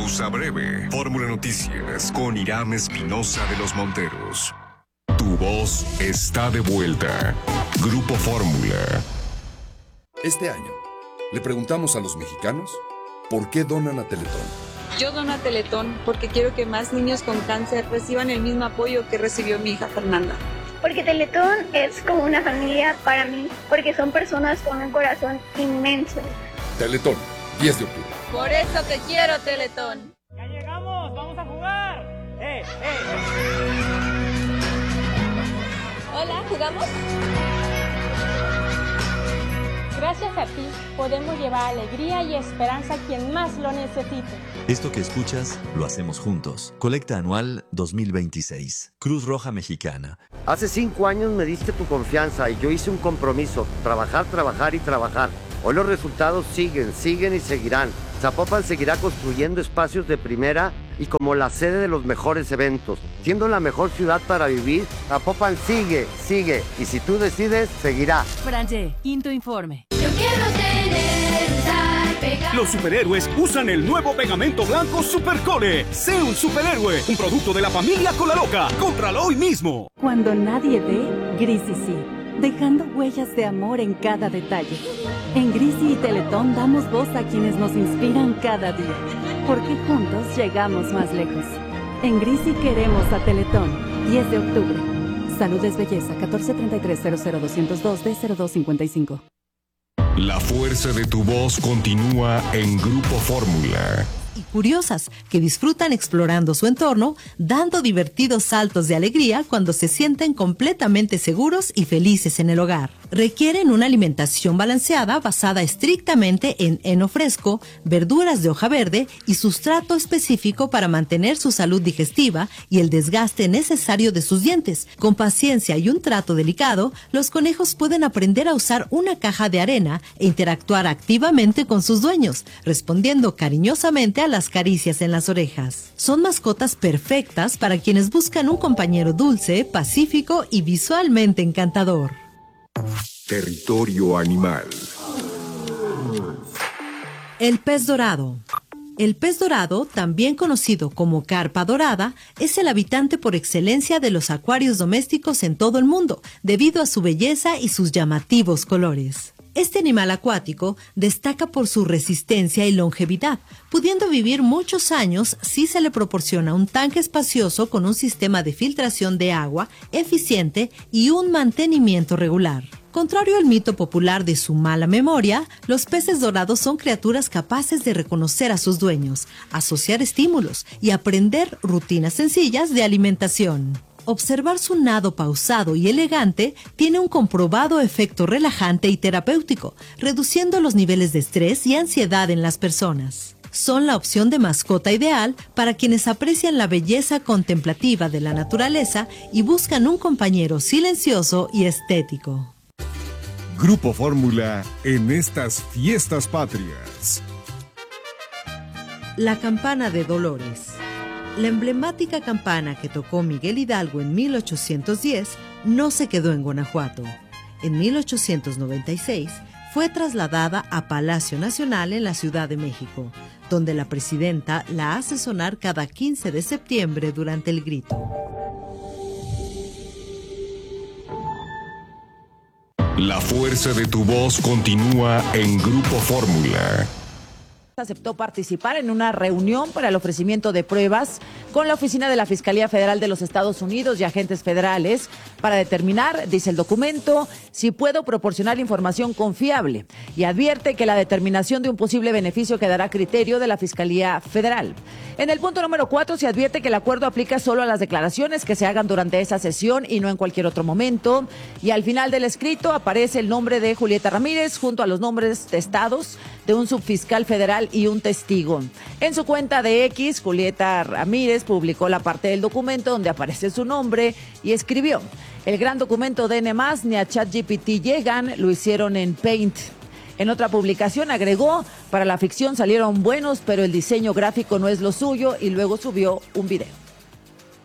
Pausa breve. Fórmula Noticias con Irán Espinosa de los Monteros. Tu voz está de vuelta. Grupo Fórmula. Este año, le preguntamos a los mexicanos por qué donan a Teletón. Yo dono a Teletón porque quiero que más niños con cáncer reciban el mismo apoyo que recibió mi hija Fernanda. Porque Teletón es como una familia para mí, porque son personas con un corazón inmenso. Teletón, 10 de octubre. Por eso te quiero, Teletón. ¡Ya llegamos! ¡Vamos a jugar! Hola, ¿jugamos? Gracias a ti podemos llevar alegría y esperanza a quien más lo necesite. Esto que escuchas lo hacemos juntos. Colecta anual 2026. Cruz Roja Mexicana. Hace 5 años me diste tu confianza y yo hice un compromiso. Trabajar, trabajar y trabajar. Hoy los resultados siguen y seguirán. Zapopan seguirá construyendo espacios de primera y como la sede de los mejores eventos. Siendo la mejor ciudad para vivir, Zapopan sigue. Y si tú decides, seguirá. Franje, quinto informe. Yo quiero tener Los superhéroes usan el nuevo pegamento blanco Supercole. Sé un superhéroe, un producto de la familia Colaloca. Cómpralo hoy mismo. Cuando nadie ve, Grisi sí, dejando huellas de amor en cada detalle. En Grisi y Teletón damos voz a quienes nos inspiran cada día, porque juntos llegamos más lejos. En Grisi queremos a Teletón. 10 de octubre. Salud es belleza. 1433-00202-D0255. La fuerza de tu voz continúa en Grupo Fórmula. Y curiosas que disfrutan explorando su entorno, dando divertidos saltos de alegría cuando se sienten completamente seguros y felices en el hogar. Requieren una alimentación balanceada basada estrictamente en heno fresco, verduras de hoja verde y sustrato específico para mantener su salud digestiva y el desgaste necesario de sus dientes. Con paciencia y un trato delicado, los conejos pueden aprender a usar una caja de arena e interactuar activamente con sus dueños, respondiendo cariñosamente a las caricias en las orejas. Son mascotas perfectas para quienes buscan un compañero dulce, pacífico y visualmente encantador. Territorio animal. El pez dorado. El pez dorado, también conocido como carpa dorada, es el habitante por excelencia de los acuarios domésticos en todo el mundo, debido a su belleza y sus llamativos colores. Este animal acuático destaca por su resistencia y longevidad, pudiendo vivir muchos años si se le proporciona un tanque espacioso con un sistema de filtración de agua eficiente y un mantenimiento regular. Contrario al mito popular de su mala memoria, los peces dorados son criaturas capaces de reconocer a sus dueños, asociar estímulos y aprender rutinas sencillas de alimentación. Observar su nado pausado y elegante tiene un comprobado efecto relajante y terapéutico, reduciendo los niveles de estrés y ansiedad en las personas. Son la opción de mascota ideal para quienes aprecian la belleza contemplativa de la naturaleza y buscan un compañero silencioso y estético. Grupo Fórmula en estas fiestas patrias. La campana de Dolores. La emblemática campana que tocó Miguel Hidalgo en 1810 no se quedó en Guanajuato. En 1896 fue trasladada a Palacio Nacional en la Ciudad de México, donde la presidenta la hace sonar cada 15 de septiembre durante el grito. La fuerza de tu voz continúa en Grupo Fórmula. Aceptó participar en una reunión para el ofrecimiento de pruebas con la oficina de la Fiscalía Federal de los Estados Unidos y agentes federales para determinar, dice el documento, si puedo proporcionar información confiable, y advierte que la determinación de un posible beneficio quedará a criterio de la Fiscalía Federal. En el punto número 4 se advierte que el acuerdo aplica solo a las declaraciones que se hagan durante esa sesión y no en cualquier otro momento, y al final del escrito aparece el nombre de Julieta Ramírez junto a los nombres testados de un subfiscal federal y un testigo. En su cuenta de X, Julieta Ramírez publicó la parte del documento donde aparece su nombre y escribió: el gran documento de N+, ni a ChatGPT llegan, lo hicieron en Paint. En otra publicación agregó: para la ficción salieron buenos, pero el diseño gráfico no es lo suyo, y luego subió un video.